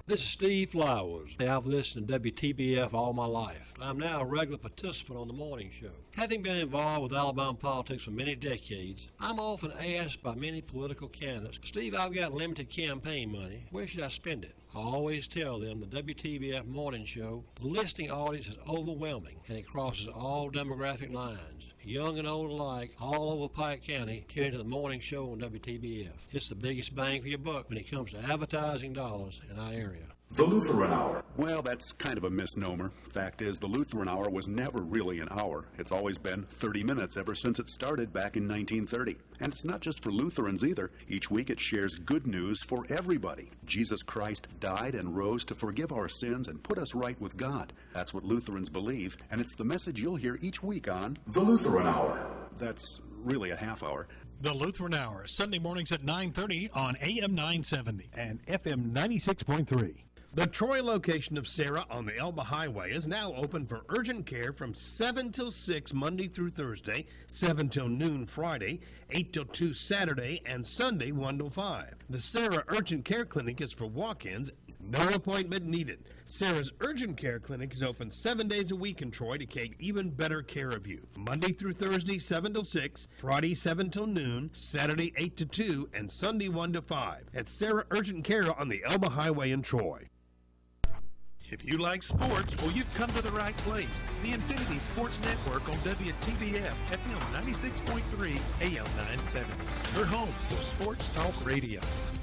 This is Steve Flowers. I've listened to WTBF all my life. I'm now a regular participant on the morning show. Having been involved with Alabama politics for many decades, I'm often asked by many political candidates, Steve, I've got limited campaign money. Where should I spend it? I always tell them the WTBF morning show, the listening audience is overwhelming, and it crosses all demographic lines. Young and old alike, all over Pike County, tune into the morning show on WTBF. It's the biggest bang for your buck when it comes to advertising dollars in our area. The Lutheran Hour. Well, that's kind of a misnomer. Fact is, the Lutheran Hour was never really an hour. It's always been 30 minutes ever since it started back in 1930. And it's not just for Lutherans either. Each week it shares good news for everybody. Jesus Christ died and rose to forgive our sins and put us right with God. That's what Lutherans believe, and it's the message you'll hear each week on The Lutheran Hour. That's really a half hour. The Lutheran Hour, Sunday mornings at 9:30 on AM 970 and FM 96.3. The Troy location of Sarah on the Elba Highway is now open for urgent care from 7 till 6 Monday through Thursday, 7 till noon Friday, 8 till 2 Saturday, and Sunday 1 till 5. The Sarah Urgent Care Clinic is for walk-ins, no appointment needed. Sarah's Urgent Care Clinic is open 7 days a week in Troy to take even better care of you. Monday through Thursday, 7 till 6, Friday, 7 till noon, Saturday, 8 to 2, and Sunday, 1 to 5 at Sarah Urgent Care on the Elba Highway in Troy. If you like sports, well, you've come to the right place. The Infinity Sports Network on WTBF, FM 96.3, AM 970. Your home for sports talk radio.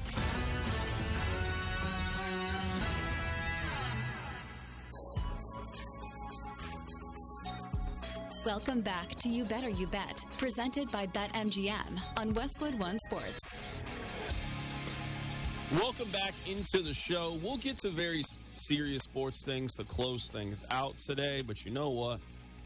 Welcome back to You Better You Bet, presented by BetMGM on Westwood One Sports. Welcome back into the show. We'll get to very serious sports things to close things out today, but you know what?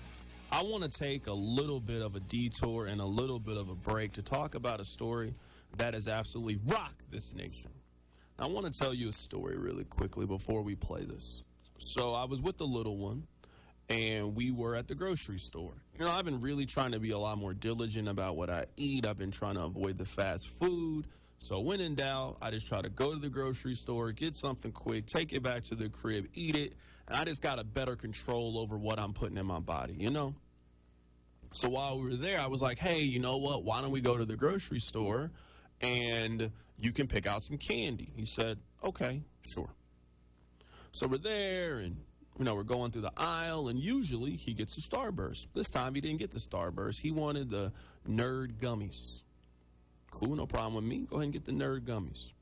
I want to take a little bit of a detour and a little bit of a break to talk about a story that has absolutely rocked this nation. I want to tell you a story really quickly before we play this. So I was with the little one, and we were at the grocery store. You know, I've been really trying to be a lot more diligent about what I eat. I've been trying to avoid the fast food. So when in doubt, I just try to go to the grocery store, get something quick, take it back to the crib, eat it, and I just got a better control over what I'm putting in my body, you know? So while we were there, I was like, hey, you know what? Why don't we go to the grocery store and you can pick out some candy? He said, okay, sure. So we're there and, you know, we're going through the aisle, and usually he gets a Starburst. This time he didn't get the Starburst. He wanted the Nerd Gummies. Cool, no problem with me. Go ahead and get the Nerd Gummies.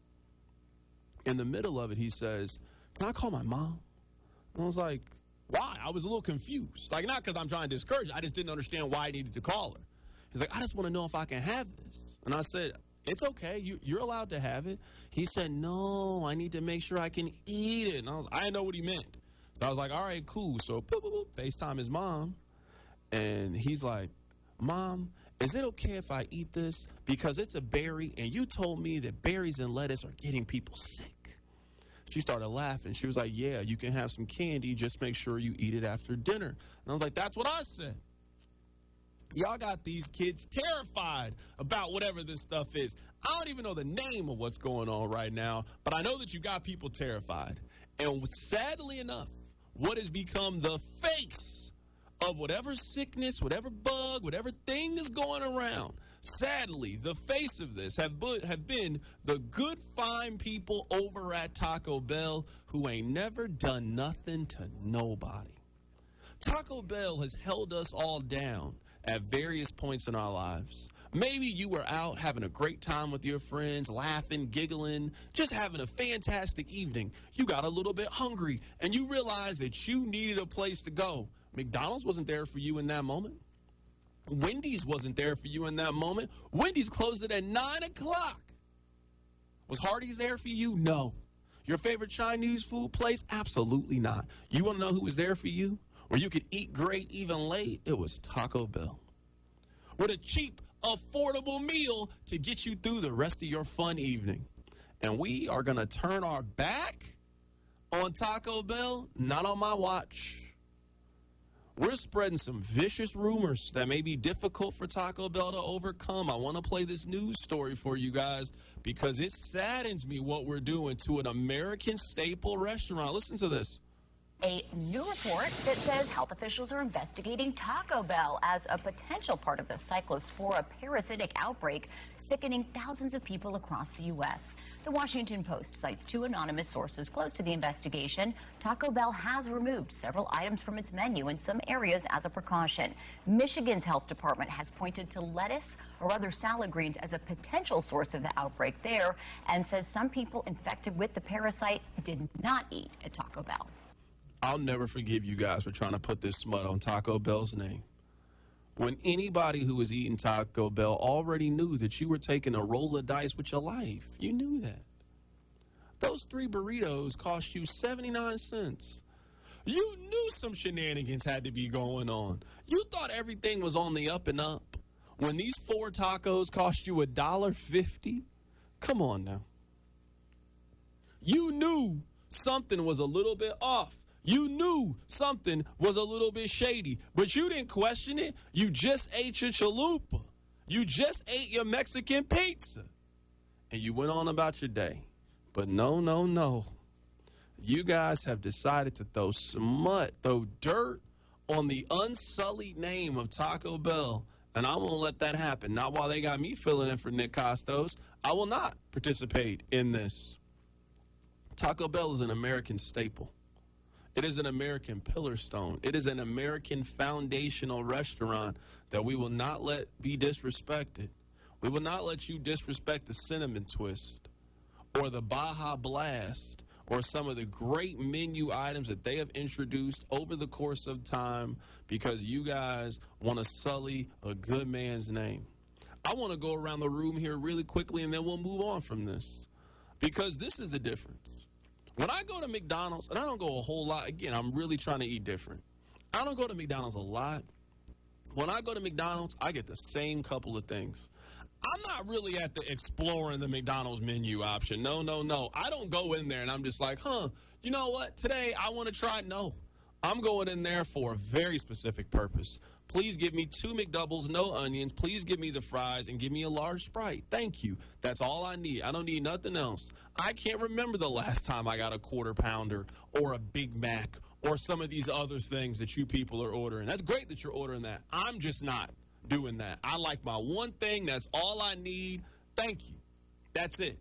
In the middle of it, he says, can I call my mom? And I was like, why? I was a little confused. Like, not because I'm trying to discourage her. I just didn't understand why I needed to call her. He's like, I just want to know if I can have this. And I said, it's okay. You're allowed to have it. He said, no, I need to make sure I can eat it. And I didn't know what he meant. So I was like, all right, cool. So boop, boop, boop, FaceTime his mom. And he's like, Mom, is it okay if I eat this? Because it's a berry, and you told me that berries and lettuce are getting people sick. She started laughing. She was like, yeah, you can have some candy. Just make sure you eat it after dinner. And I was like, that's what I said. Y'all got these kids terrified about whatever this stuff is. I don't even know the name of what's going on right now, but I know that you got people terrified. And sadly enough, what has become the face of whatever sickness, whatever bug, whatever thing is going around, sadly, the face of this have been the good, fine people over at Taco Bell who ain't never done nothing to nobody. Taco Bell has held us all down at various points in our lives. Maybe you were out having a great time with your friends, laughing, giggling, just having a fantastic evening. You got a little bit hungry, and you realized that you needed a place to go. McDonald's wasn't there for you in that moment. Wendy's wasn't there for you in that moment. Wendy's closed it at 9 o'clock. Was Hardee's there for you? No. Your favorite Chinese food place? Absolutely not. You want to know who was there for you? Where you could eat great even late? It was Taco Bell. With a cheap, affordable meal to get you through the rest of your fun evening. And we are going to turn our back on Taco Bell? Not on my watch. We're spreading some vicious rumors that may be difficult for Taco Bell to overcome. I want to play this news story for you guys because it saddens me what we're doing to an American staple restaurant. Listen to this. A new report that says health officials are investigating Taco Bell as a potential part of the Cyclospora parasitic outbreak, sickening thousands of people across the U.S. The Washington Post cites 2 anonymous sources close to the investigation. Taco Bell has removed several items from its menu in some areas as a precaution. Michigan's health department has pointed to lettuce or other salad greens as a potential source of the outbreak there and says some people infected with the parasite did not eat at Taco Bell. I'll never forgive you guys for trying to put this smut on Taco Bell's name. When anybody who was eating Taco Bell already knew that you were taking a roll of dice with your life. You knew that. Those 3 burritos cost you 79 cents. You knew some shenanigans had to be going on. You thought everything was on the up and up. When these 4 tacos cost you $1.50, come on now. You knew something was a little bit off. You knew something was a little bit shady, but you didn't question it. You just ate your chalupa. You just ate your Mexican pizza. And you went on about your day. But no, no, no. You guys have decided to throw smut, throw dirt on the unsullied name of Taco Bell. And I won't let that happen. Not while they got me filling in for Nick Costos. I will not participate in this. Taco Bell is an American staple. It is an American pillar stone. It is an American foundational restaurant that we will not let be disrespected. We will not let you disrespect the Cinnamon Twist or the Baja Blast or some of the great menu items that they have introduced over the course of time because you guys want to sully a good man's name. I want to go around the room here really quickly and then we'll move on from this because this is the difference. When I go to McDonald's, and I don't go a whole lot, again, I'm really trying to eat different. I don't go to McDonald's a lot. When I go to McDonald's, I get the same couple of things. I'm not really at the exploring the McDonald's menu option. No, no, no. I don't go in there and I'm just like, you know what? Today I want to try. No, I'm going in there for a very specific purpose. Please give me 2 McDoubles, no onions. Please give me the fries and give me a large Sprite. Thank you. That's all I need. I don't need nothing else. I can't remember the last time I got a Quarter Pounder or a Big Mac or some of these other things that you people are ordering. That's great that you're ordering that. I'm just not doing that. I like my one thing. That's all I need. Thank you. That's it.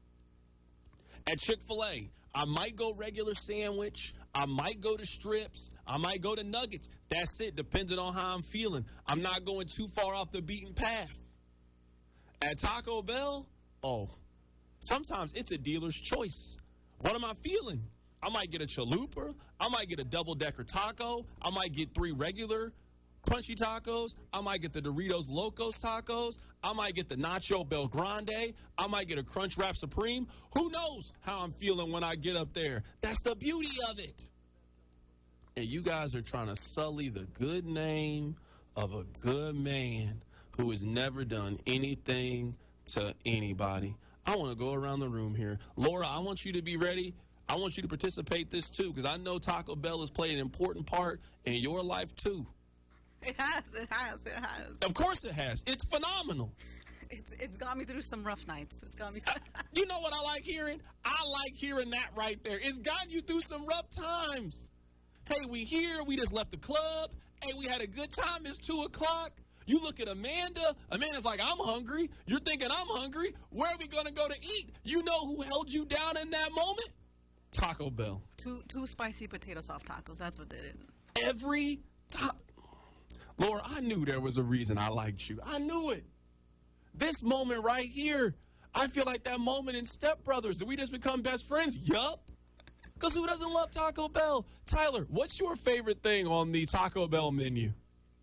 At Chick-fil-A, I might go regular sandwich. I might go to strips. I might go to nuggets. That's it, depending on how I'm feeling. I'm not going too far off the beaten path. At Taco Bell, sometimes it's a dealer's choice. What am I feeling? I might get a chalupa. I might get a double-decker taco. I might get 3 regular crunchy tacos. I might get the Doritos Locos tacos. I might get the Nacho Bel Grande. I might get a Crunchwrap Supreme. Who knows how I'm feeling when I get up there? That's the beauty of it. And you guys are trying to sully the good name of a good man who has never done anything to anybody. I want to go around the room here. Laura, I want you to be ready. I want you to participate this too because I know Taco Bell has played an important part in your life too. It has. Of course it has. It's phenomenal. It's got me through some rough nights. It's got me. You know what I like hearing? I like hearing that right there. It's gotten you through some rough times. Hey, we here. We just left the club. Hey, we had a good time. It's 2 o'clock. You look at Amanda. Amanda's like, I'm hungry. You're thinking I'm hungry. Where are we going to go to eat? You know who held you down in that moment? Taco Bell. Two spicy potato soft tacos. That's what they did. Every time. Laura, I knew there was a reason I liked you. I knew it. This moment right here, I feel like that moment in Step Brothers. Did we just become best friends? Yup. Because who doesn't love Taco Bell? Tyler, what's your favorite thing on the Taco Bell menu?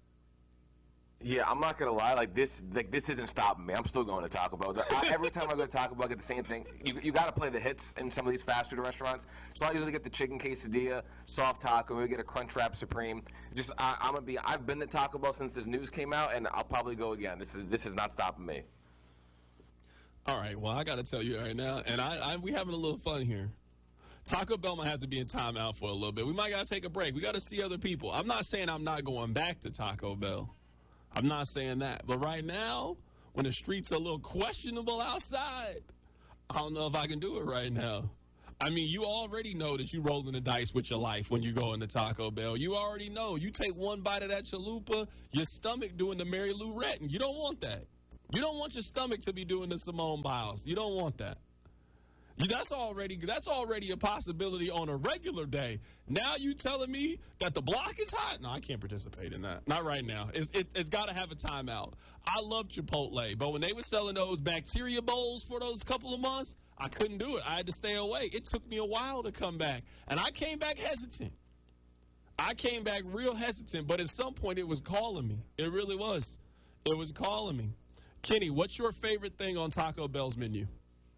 Yeah, I'm not gonna lie. This isn't stopping me. I'm still going to Taco Bell. Every time I go to Taco Bell, I get the same thing. You got to play the hits in some of these fast food restaurants. So I usually get the chicken quesadilla, soft taco. We get a Crunchwrap Supreme. I've been to Taco Bell since this news came out, and I'll probably go again. This is not stopping me. All right. Well, I got to tell you right now, and we having a little fun here. Taco Bell might have to be in timeout for a little bit. We might got to take a break. We got to see other people. I'm not saying I'm not going back to Taco Bell. I'm not saying that. But right now, when the streets are a little questionable outside, I don't know if I can do it right now. I mean, you already know that you're rolling the dice with your life when you go into Taco Bell. You already know. You take one bite of that chalupa, your stomach doing the Mary Lou Retton. You don't want that. You don't want your stomach to be doing the Simone Biles. You don't want that. That's already a possibility on a regular day. Now you telling me that the block is hot? No, I can't participate in that. Not right now. It's got to have a timeout. I love Chipotle, but when they were selling those bacteria bowls for those couple of months, I couldn't do it. I had to stay away. It took me a while to come back, and I came back hesitant. I came back real hesitant, but at some point it was calling me. It really was. It was calling me. Kenny, what's your favorite thing on Taco Bell's menu?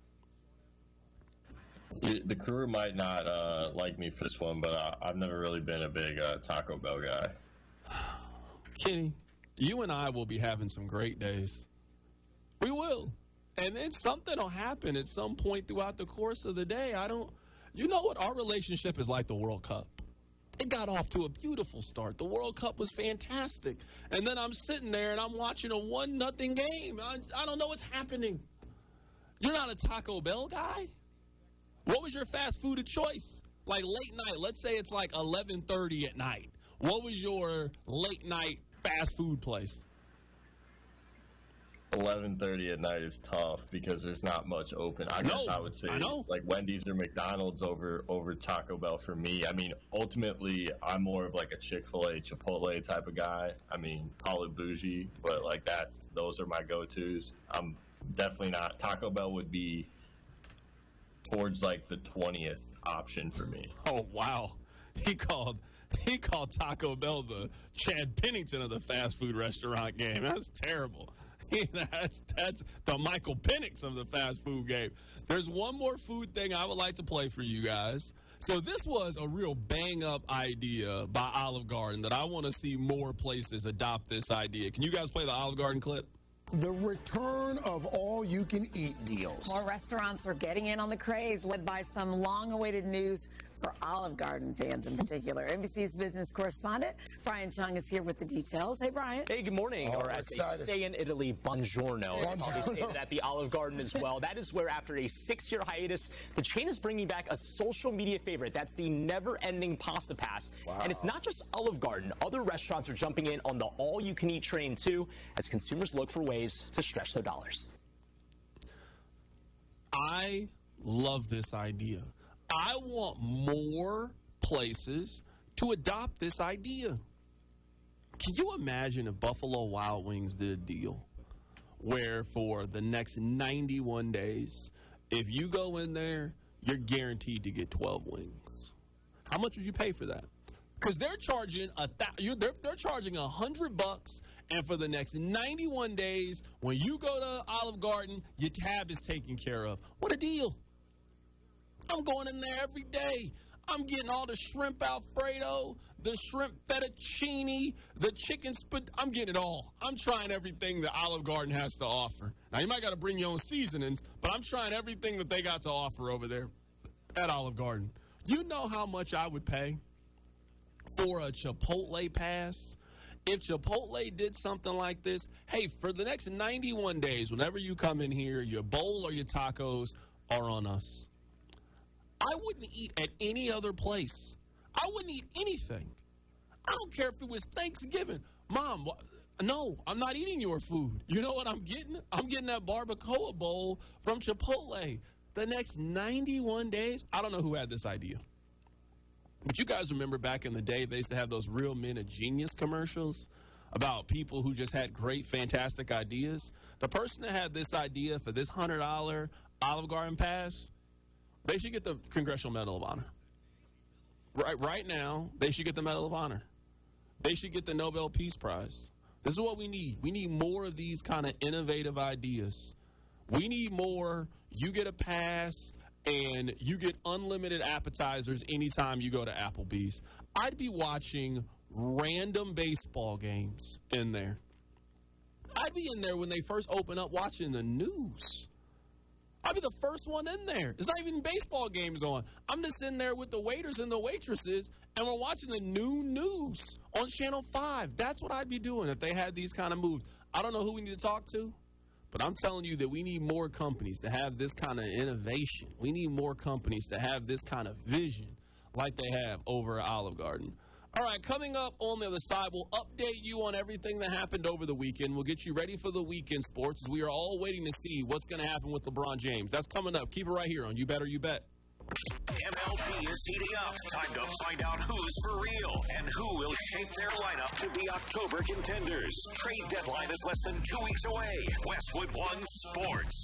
The crew might not like me for this one, but I've never really been a big Taco Bell guy. Kenny, you and I will be having some great days. We will. And then something will happen at some point throughout the course of the day. You know what? Our relationship is like the World Cup. It got off to a beautiful start. The World Cup was fantastic. And then I'm sitting there and I'm watching a 1-0 game. I don't know what's happening. You're not a Taco Bell guy? What was your fast food of choice? Like late night, let's say it's like 11:30 at night. What was your late night fast food place? 11:30 at night is tough because there's not much open. I guess I would say like Wendy's or McDonald's over Taco Bell for me. I mean, ultimately, I'm more of like a Chick-fil-A, Chipotle type of guy. I mean, call it bougie, but like those are my go-tos. I'm definitely not. Taco Bell would be towards like the 20th option for me. Oh, wow. He called Taco Bell the Chad Pennington of the fast food restaurant game. That's terrible. That's the Michael Penix of the fast food game. There's one more food thing I would like to play for you guys. So this was a real bang-up idea by Olive Garden that I want to see more places adopt this idea. Can you guys play the Olive Garden clip? The return of all-you-can-eat deals. More restaurants are getting in on the craze, led by some long-awaited news for Olive Garden fans in particular. NBC's business correspondent Brian Chung is here with the details. Hey, Brian. Hey, good morning. Or as they say in Italy, buongiorno. They say that at the Olive Garden as well. That is where, after a 6-year hiatus, the chain is bringing back a social media favorite. That's the never-ending pasta pass. Wow. And it's not just Olive Garden. Other restaurants are jumping in on the all-you-can-eat train, too, as consumers look for ways to stretch their dollars. I love this idea. I want more places to adopt this idea. Can you imagine if Buffalo Wild Wings did a deal where for the next 91 days, if you go in there, you're guaranteed to get 12 wings? How much would you pay for that? Because they're charging they're charging $100, and for the next 91 days, when you go to Olive Garden, your tab is taken care of. What a deal! I'm going in there every day. I'm getting all the shrimp Alfredo, the shrimp fettuccine, the chicken I'm getting it all. I'm trying everything that Olive Garden has to offer. Now, you might got to bring your own seasonings, but I'm trying everything that they got to offer over there at Olive Garden. You know how much I would pay for a Chipotle pass? If Chipotle did something like this, hey, for the next 91 days, whenever you come in here, your bowl or your tacos are on us. I wouldn't eat at any other place. I wouldn't eat anything. I don't care if it was Thanksgiving. Mom, no, I'm not eating your food. You know what I'm getting? I'm getting that barbacoa bowl from Chipotle. The next 91 days, I don't know who had this idea. But you guys remember back in the day, they used to have those Real Men of Genius commercials about people who just had great, fantastic ideas. The person that had this idea for this $100 Olive Garden pass, they should get the Congressional Medal of Honor. Right now, they should get the Medal of Honor. They should get the Nobel Peace Prize. This is what we need. We need more of these kind of innovative ideas. We need more. You get a pass, and you get unlimited appetizers anytime you go to Applebee's. I'd be watching random baseball games in there. I'd be in there when they first open up watching the news. I'll be the first one in there. It's not even baseball games on. I'm just in there with the waiters and the waitresses, and we're watching the noon news on Channel 5. That's what I'd be doing if they had these kind of moves. I don't know who we need to talk to, but I'm telling you that we need more companies to have this kind of innovation. We need more companies to have this kind of vision like they have over at Olive Garden. All right, coming up on the other side, we'll update you on everything that happened over the weekend. We'll get you ready for the weekend sports as we are all waiting to see what's going to happen with LeBron James. That's coming up. Keep it right here on You Better You Bet. MLB is heating up. Time to find out who's for real and who will shape their lineup to be October contenders. Trade deadline is less than 2 weeks away. Westwood One Sports.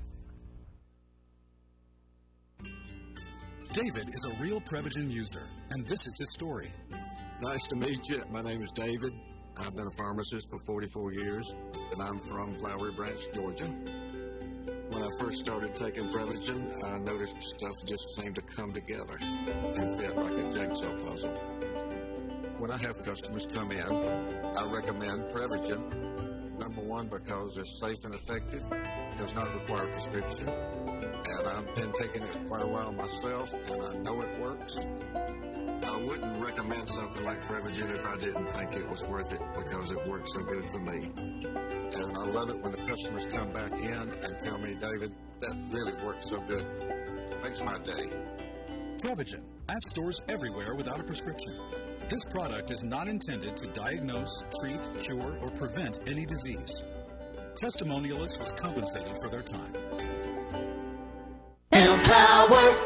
David is a real Prevagen user, and this is his story. Nice to meet you. My name is David. I've been a pharmacist for 44 years, and I'm from Flowery Branch, Georgia. When I first started taking Prevagen, I noticed stuff just seemed to come together and fit like a jigsaw puzzle. When I have customers come in, I recommend Prevagen. Number one, because it's safe and effective, does not require a prescription, and I've been taking it quite a while myself, and I know it works. I wouldn't recommend something like Prevagen if I didn't think it was worth it, because it works so good for me. And I love it when the customers come back in and tell me, David, that really works so good. It makes my day. Prevagen, at stores everywhere without a prescription. This product is not intended to diagnose, treat, cure, or prevent any disease. Testimonialists was compensated for their time. Empower!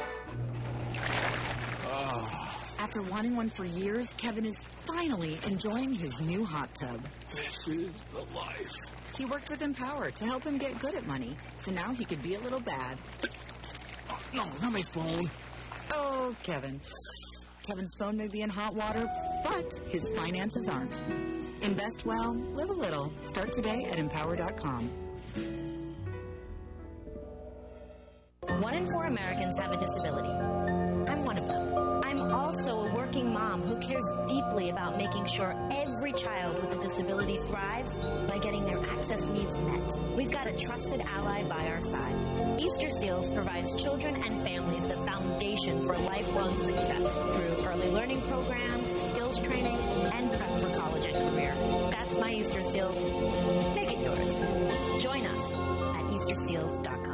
After wanting one for years, Kevin is finally enjoying his new hot tub. This is the life. He worked with Empower to help him get good at money, so now he could be a little bad. Oh, no, not my phone. Oh, Kevin. Kevin's phone may be in hot water, but his finances aren't. Invest well, live a little. Start today at Empower.com. 1 in 4 Americans have a disability. I'm one of them. I'm also a working mom who cares deeply about making sure every child with a disability thrives by getting their access needs met. We've got a trusted ally by our side. Easter Seals provides children and families the foundation for lifelong success through early learning programs, skills training, and prep for college and career. That's my Easter Seals. Make it yours. Join us at EasterSeals.com.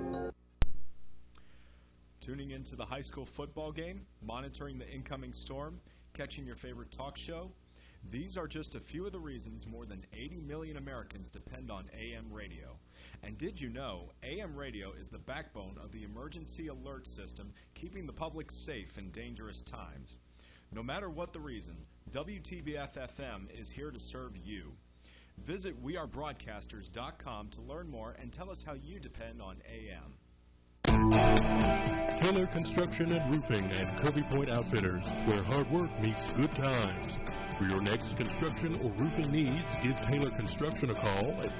Tuning into the high school football game, monitoring the incoming storm, catching your favorite talk show. These are just a few of the reasons more than 80 million Americans depend on AM radio. And did you know AM radio is the backbone of the emergency alert system, keeping the public safe in dangerous times? No matter what the reason, WTBF-FM is here to serve you. Visit wearebroadcasters.com to learn more and tell us how you depend on AM. Taylor Construction and Roofing and Covey Point Outfitters, where hard work meets good times. For your next construction or roofing needs, give Taylor Construction a call at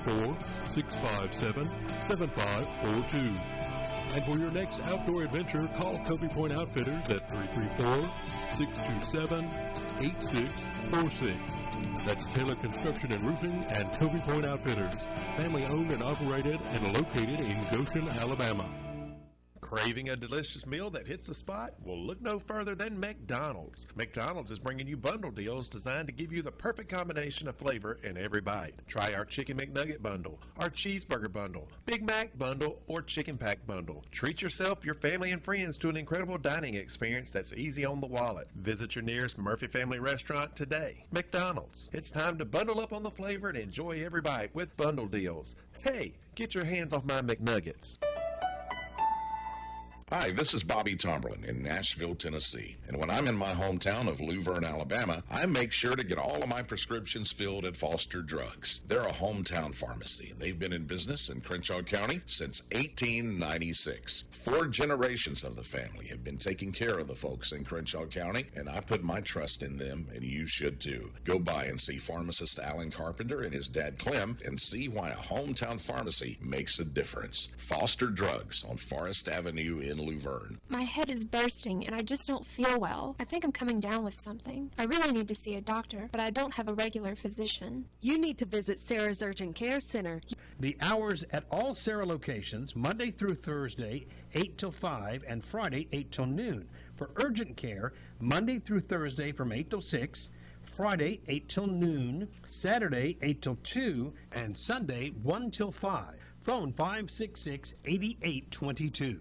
334-657-7542. And for your next outdoor adventure, call Covey Point Outfitters at 334-627-8646. That's Taylor Construction and Roofing and Covey Point Outfitters, family owned and operated and located in Goshen, Alabama. Craving a delicious meal that hits the spot? Well, look no further than McDonald's. McDonald's is bringing you bundle deals designed to give you the perfect combination of flavor in every bite. Try our Chicken McNugget bundle, our Cheeseburger bundle, Big Mac bundle, or Chicken Pack bundle. Treat yourself, your family, and friends to an incredible dining experience that's easy on the wallet. Visit your nearest Murphy Family restaurant today. McDonald's. It's time to bundle up on the flavor and enjoy every bite with bundle deals. Hey, get your hands off my McNuggets. Hi, this is Bobby Tomberlin in Nashville, Tennessee. And when I'm in my hometown of Luverne, Alabama, I make sure to get all of my prescriptions filled at Foster Drugs. They're a hometown pharmacy, and they've been in business in Crenshaw County since 1896. 4 generations of the family have been taking care of the folks in Crenshaw County, and I put my trust in them, and you should too. Go by and see pharmacist Alan Carpenter and his dad Clem and see why a hometown pharmacy makes a difference. Foster Drugs on Forest Avenue in in Luverne. My head is bursting and I just don't feel well. I think I'm coming down with something. I really need to see a doctor, but I don't have a regular physician. You need to visit Sarah's Urgent Care Center. The hours at all Sarah locations, Monday through Thursday, 8 till 5, and Friday, 8 till noon. For urgent care, Monday through Thursday from 8 till 6, Friday, 8 till noon, Saturday, 8 till 2, and Sunday, 1 till 5. Phone 566-8822.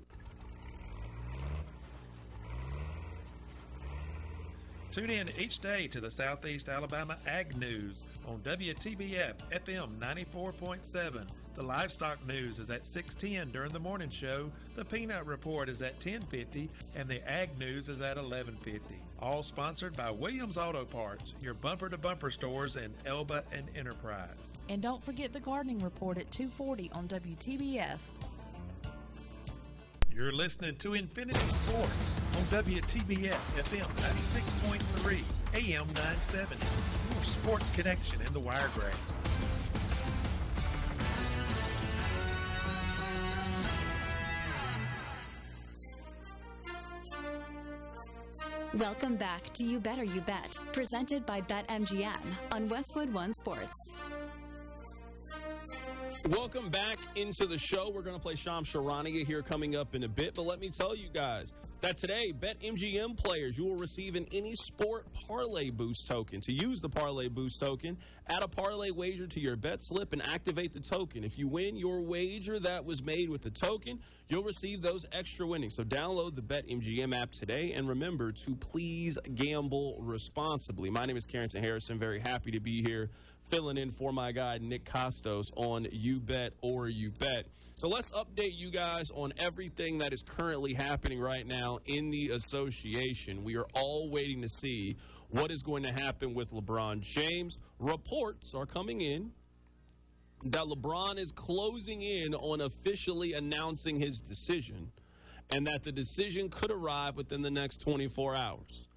Tune in each day to the Southeast Alabama Ag News on WTBF FM 94.7. The livestock news is at 6:10 during the morning show. The Peanut Report is at 10:50, and the Ag News is at 11:50. All sponsored by Williams Auto Parts, your bumper-to-bumper stores in Elba and Enterprise. And don't forget the Gardening Report at 2:40 on WTBF. You're listening to Infinity Sports on WTBF FM 96.3, AM 970. Your sports connection in the Wiregrass. Welcome back to You Better You Bet, presented by BetMGM on Westwood One Sports. Welcome back into the show. We're going to play Shams Charania here coming up in a bit, but let me tell you guys that today, BetMGM players, you will receive an Any Sport Parlay Boost token. To use the Parlay Boost token, add a parlay wager to your bet slip and activate the token. If you win your wager that was made with the token, you'll receive those extra winnings. So download the BetMGM app today, and remember to please gamble responsibly. My name is Carrington Harrison. Very happy to be here, filling in for my guy Nick Costos on You Bet or You Bet. So let's update you guys on everything that is currently happening right now in the association. We are all waiting to see what is going to happen with LeBron James. Reports are coming in that LeBron is closing in on officially announcing his decision, and that the decision could arrive within the next 24 hours.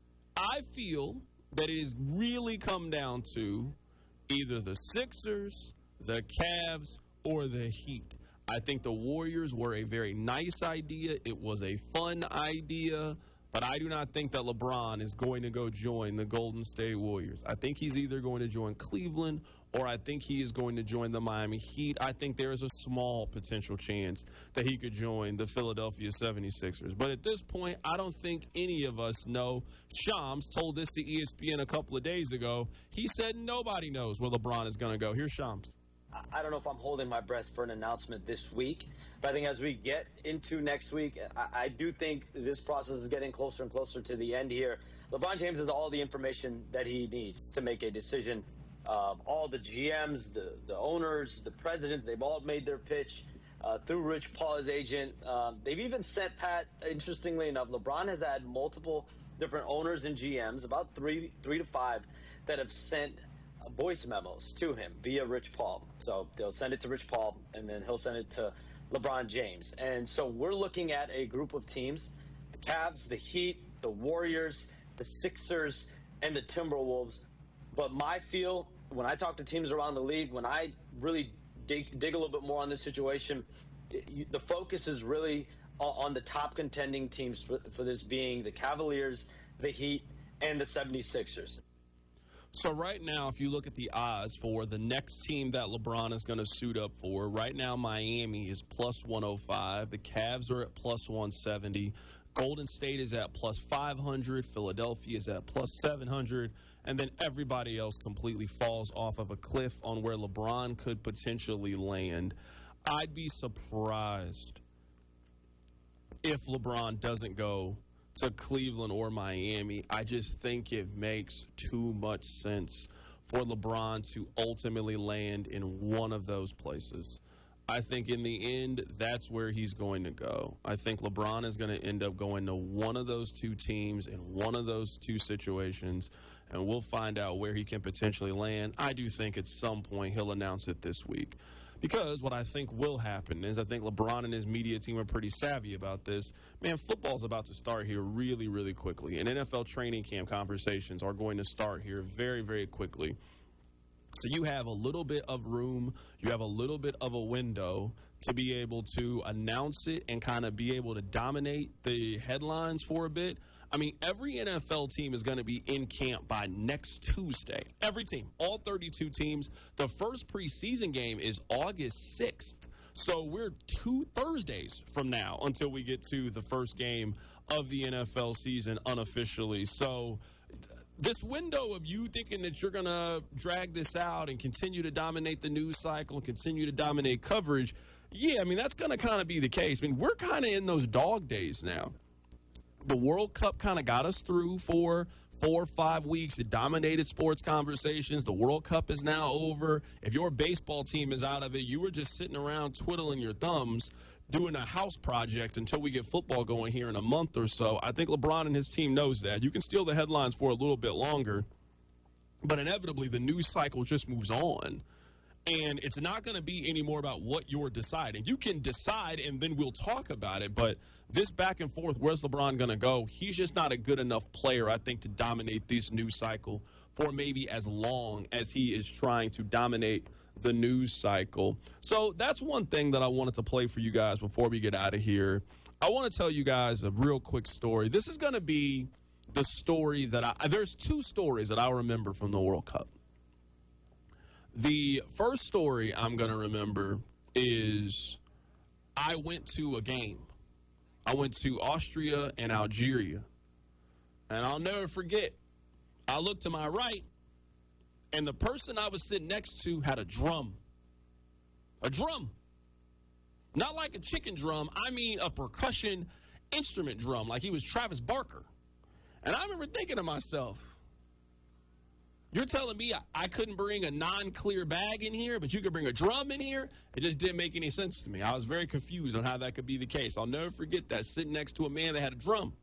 I feel that it has really come down to either the Sixers, the Cavs, or the Heat. I think the Warriors were a very nice idea. It was a fun idea, but I do not think that LeBron is going to go join the Golden State Warriors. I think he's either going to join Cleveland or I think he is going to join the Miami Heat. I think there is a small potential chance that he could join the Philadelphia 76ers. But at this point, I don't think any of us know. Shams told this to ESPN a couple of days ago. He said nobody knows where LeBron is going to go. Here's Shams. I don't know if I'm holding my breath for an announcement this week, but I think as we get into next week, I do think this process is getting closer and closer to the end here. LeBron James has all the information that he needs to make a decision. All the GMs, the owners, the presidents, they've all made their pitch through Rich Paul, his agent. They've even sent Pat, interestingly enough, LeBron has had multiple different owners and GMs, about three to five, that have sent voice memos to him via Rich Paul. So they'll send it to Rich Paul, and then he'll send it to LeBron James. And so we're looking at a group of teams, the Cavs, the Heat, the Warriors, the Sixers, and the Timberwolves. But my feel, when I talk to teams around the league, when I really dig a little bit more on this situation, the focus is really on the top contending teams for this being the Cavaliers, the Heat, and the 76ers. So right now, if you look at the odds for the next team that LeBron is going to suit up for, right now Miami is plus 105. The Cavs are at plus 170. Golden State is at plus 500. Philadelphia is at plus 700. And then everybody else completely falls off of a cliff on where LeBron could potentially land. I'd be surprised if LeBron doesn't go to Cleveland or Miami. I just think it makes too much sense for LeBron to ultimately land in one of those places. I think in the end, that's where he's going to go. I think LeBron is going to end up going to one of those two teams in one of those two situations, and we'll find out where he can potentially land. I do think at some point he'll announce it this week. Because what I think will happen is I think LeBron and his media team are pretty savvy about this. Man, football's about to start here really, really quickly. And NFL training camp conversations are going to start here very, very quickly. So you have a little bit of room, you have a little bit of a window to be able to announce it and kind of be able to dominate the headlines for a bit. I mean, every NFL team is going to be in camp by next Tuesday. Every team, all 32 teams. The first preseason game is August 6th. So we're 2 Thursdays from now until we get to the first game of the NFL season unofficially. So this window of you thinking that you're going to drag this out and continue to dominate the news cycle and continue to dominate coverage, yeah, I mean, that's going to kind of be the case. I mean, we're kind of in those dog days now. The World Cup kind of got us through for 4 or 5 weeks. It dominated sports conversations. The World Cup is now over. If your baseball team is out of it, you were just sitting around twiddling your thumbs doing a house project until we get football going here in a month or so. I think LeBron and his team knows that. You can steal the headlines for a little bit longer, but inevitably the news cycle just moves on. And it's not going to be any more about what you're deciding. You can decide, and then we'll talk about it. But this back and forth, where's LeBron going to go? He's just not a good enough player, I think, to dominate this news cycle for maybe as long as he is trying to dominate the news cycle. So that's one thing that I wanted to play for you guys before we get out of here. I want to tell you guys a real quick story. This is going to be the story that there's 2 stories that I remember from the World Cup. The first story I'm going to remember is I went to a game. I went to Austria and Algeria. And I'll never forget, I looked to my right, and the person I was sitting next to had a drum. A drum. Not like a chicken drum. I mean a percussion instrument drum, like he was Travis Barker. And I remember thinking to myself, you're telling me I couldn't bring a non-clear bag in here, but you could bring a drum in here? It just didn't make any sense to me. I was very confused on how that could be the case. I'll never forget that, sitting next to a man that had a drum.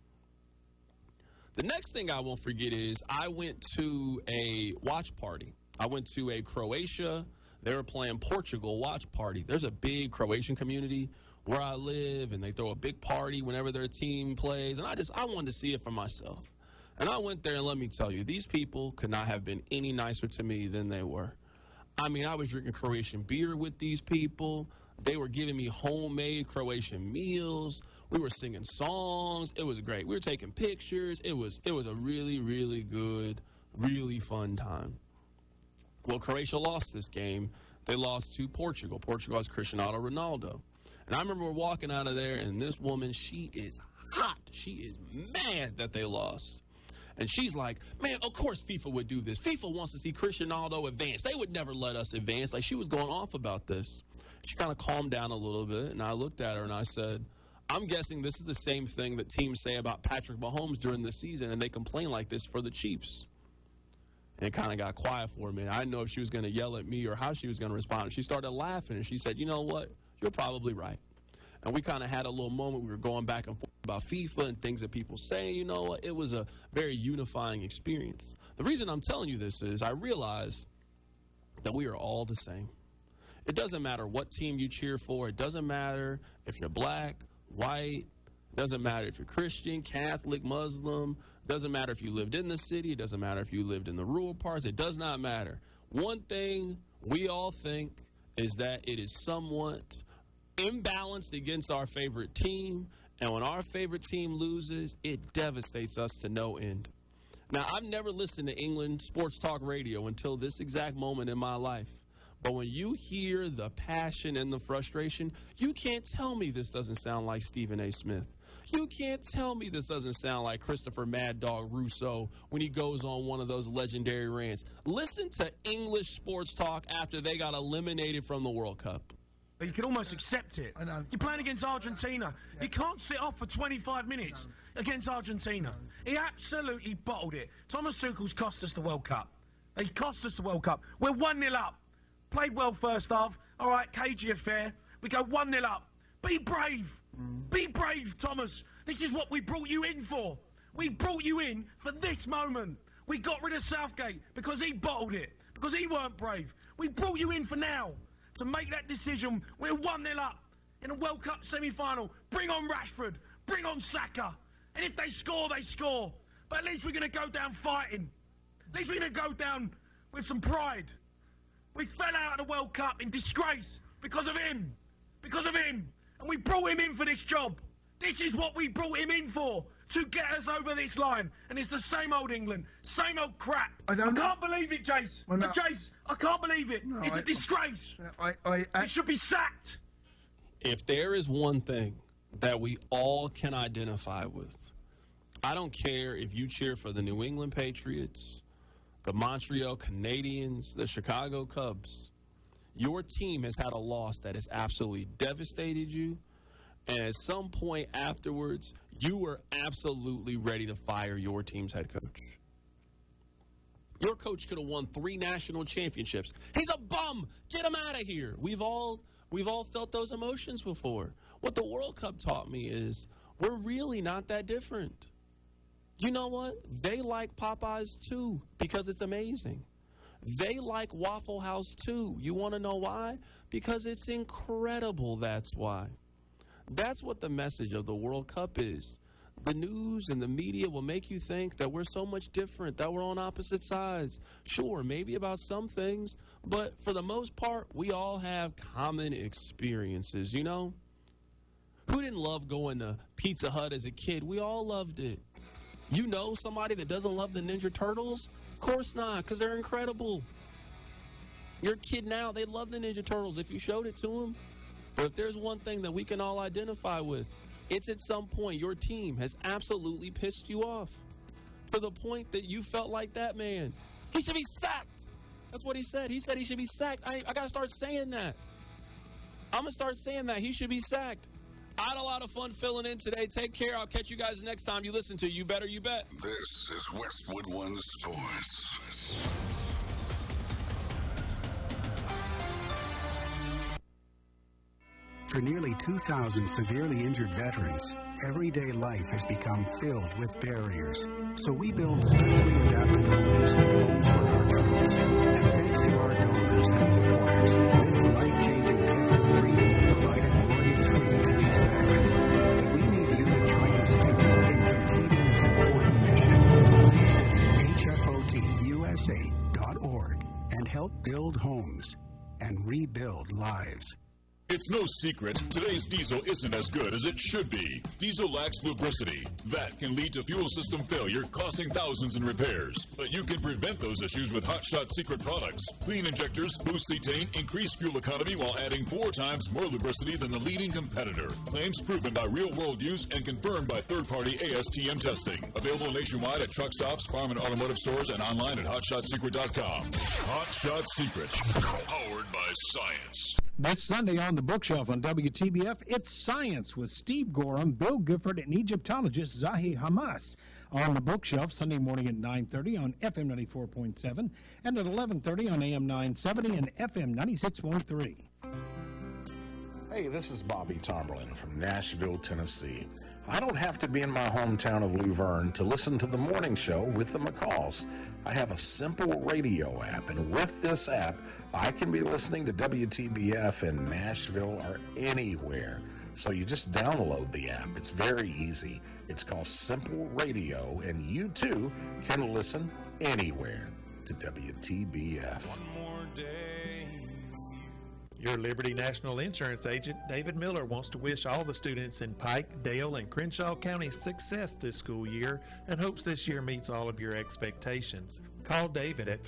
The next thing I won't forget is I went to a watch party. I went to a Croatia. They were playing Portugal watch party. There's a big Croatian community where I live, and they throw a big party whenever their team plays. And I wanted to see it for myself. And I went there, and let me tell you, these people could not have been any nicer to me than they were. I mean, I was drinking Croatian beer with these people. They were giving me homemade Croatian meals. We were singing songs. It was great. We were taking pictures. It was a really, really good, really fun time. Well, Croatia lost this game. They lost to Portugal. Portugal has Cristiano Ronaldo. And I remember walking out of there, and this woman, she is hot. She is mad that they lost. And she's like, man, of course FIFA would do this. FIFA wants to see Cristiano Ronaldo advance. They would never let us advance. Like, she was going off about this. She kind of calmed down a little bit, and I looked at her and I said, I'm guessing this is the same thing that teams say about Patrick Mahomes during the season, and they complain like this for the Chiefs. And it kind of got quiet for a minute. I didn't know if she was going to yell at me or how she was going to respond. She started laughing, and she said, you know what? You're probably right. And we kind of had a little moment. We were going back and forth about FIFA and things that people say. You know what? It was a very unifying experience. The reason I'm telling you this is I realize that we are all the same. It doesn't matter what team you cheer for. It doesn't matter if you're black, white. It doesn't matter if you're Christian, Catholic, Muslim. It doesn't matter if you lived in the city. It doesn't matter if you lived in the rural parts. It does not matter. One thing we all think is that it is somewhat imbalanced against our favorite team, and when our favorite team loses, it devastates us to no end. Now, I've never listened to England sports talk radio until this exact moment in my life, but when you hear the passion and the frustration, you can't tell me this doesn't sound like Stephen A. Smith. You can't tell me this doesn't sound like Christopher Mad Dog Russo when he goes on one of those legendary rants. Listen to English sports talk after they got eliminated from the World Cup. You can almost accept it. I know. You're playing against Argentina. You can't sit off for 25 minutes against Argentina. He absolutely bottled it. Thomas Tuchel's cost us the World Cup. He cost us the World Cup. We're 1-0 up. Played well first half. All right, cagey affair. We go 1-0 up. Be brave. Be brave, Thomas. This is what we brought you in for. We brought you in for this moment. We got rid of Southgate because he bottled it, because he weren't brave. We brought you in for now to make that decision. We're 1-0 up in a World Cup semi-final. Bring on Rashford. Bring on Saka. And if they score, they score. But at least we're going to go down fighting. At least we're going to go down with some pride. We fell out of the World Cup in disgrace because of him. Because of him. And we brought him in for this job. This is what we brought him in for. To get us over this line. And it's the same old England. Same old crap. I can't believe it, Jace. Well, no. Jace, I can't believe it. No, it's a disgrace. It should be sacked. If there is one thing that we all can identify with, I don't care if you cheer for the New England Patriots, the Montreal Canadiens, the Chicago Cubs. Your team has had a loss that has absolutely devastated you, and at some point afterwards, you were absolutely ready to fire your team's head coach. Your coach could have won 3 national championships. He's a bum. Get him out of here. We've all felt those emotions before. What the World Cup taught me is we're really not that different. You know what? They like Popeyes too because it's amazing. They like Waffle House too. You want to know why? Because it's incredible, that's why. That's what the message of the World Cup is. The news and the media will make you think that we're so much different, that we're on opposite sides. Sure, maybe about some things, but for the most part, we all have common experiences, you know? Who didn't love going to Pizza Hut as a kid? We all loved it. You know somebody that doesn't love the Ninja Turtles? Of course not, because they're incredible. Your kid now, they love the Ninja Turtles if you showed it to them. But if there's one thing that we can all identify with, it's at some point your team has absolutely pissed you off to the point that you felt like that man. He should be sacked. That's what he said. He said he should be sacked. I got to start saying that. I'm going to start saying that. He should be sacked. I had a lot of fun filling in today. Take care. I'll catch you guys next time you listen to You Better You Bet. This is Westwood One Sports. For nearly 2,000 severely injured veterans, everyday life has become filled with barriers. So we build specially adapted homes and homes for our troops. And thanks to our donors and supporters, this life-changing gift of freedom is provided mortgage-free to these veterans. But we need you to join us too in completing this important mission. Please visit hfotusa.org and help build homes and rebuild lives. It's no secret, today's diesel isn't as good as it should be. Diesel lacks lubricity. That can lead to fuel system failure, costing thousands in repairs. But you can prevent those issues with Hot Shot Secret products. Clean injectors, boost cetane, increase fuel economy while adding 4 times more lubricity than the leading competitor. Claims proven by real-world use and confirmed by third-party ASTM testing. Available nationwide at truck stops, farm and automotive stores, and online at HotShotSecret.com. Hot Shot Secret, powered by science. This Sunday on The Bookshelf on WTBF, it's Science with Steve Gorham, Bill Gifford, and Egyptologist Zahi Hamas. On The Bookshelf, Sunday morning at 9:30 on FM 94.7 and at 11:30 on AM 970 and FM 96.3. Hey, this is Bobby Tomberlin from Nashville, Tennessee. I don't have to be in my hometown of Luverne to listen to the morning show with the McCalls. I have a simple radio app, and with this app, I can be listening to WTBF in Nashville or anywhere. So you just download the app. It's very easy. It's called Simple Radio, and you too can listen anywhere to WTBF. One more day. Your Liberty National Insurance agent, David Miller, wants to wish all the students in Pike, Dale, and Crenshaw counties success this school year and hopes this year meets all of your expectations. Call David at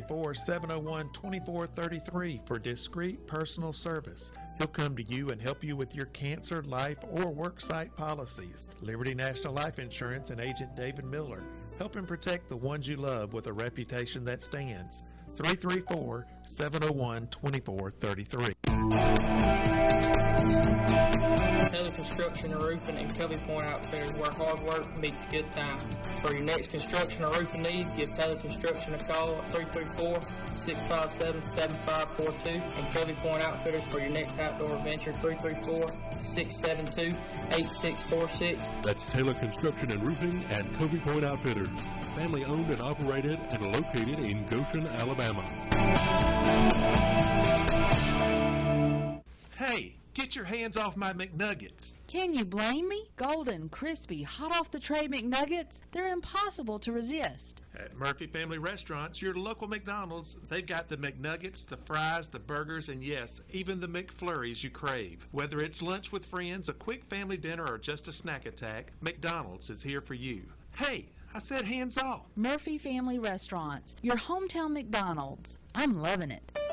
334-701-2433 for discreet personal service. He'll come to you and help you with your cancer, life, or worksite policies. Liberty National Life Insurance and agent David Miller, helping protect the ones you love with a reputation that stands. 334-701-2433. Taylor Construction and Roofing and Kelly Point Outfitters, where hard work meets good time. For your next construction or roofing needs, give Taylor Construction a call at 334-657-7542 and Kelly Point Outfitters for your next outdoor adventure, 334-672-8646. That's Taylor Construction and Roofing and Covey Point Outfitters. Family owned and operated and located in Goshen, Alabama. Hey, Get your hands off my McNuggets. Can you blame me? Golden, crispy, hot off the tray McNuggets, they're impossible to resist. At Murphy Family Restaurants, your local McDonald's, they've got the McNuggets, the fries, the burgers, and yes, even the McFlurries you crave. Whether it's lunch with friends, a quick family dinner, or just a snack attack, McDonald's is here for you. Hey, I said hands off. Murphy Family Restaurants, your hometown McDonald's. I'm loving it.